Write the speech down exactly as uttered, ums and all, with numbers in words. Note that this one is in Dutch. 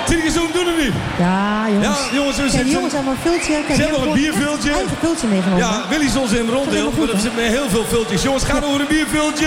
Tirigezoom doen het niet. Ja, jongens. Ja, jongens, we Kijk, zitten... die jongens hebben een vultje. Kijk, Ze hebben nog een bierviltje. Eigen vultje meegenomen. Ja, Willy is ons in rondeel. Maar er zitten heel veel viltjes. Jongens, ga over een bierviltje.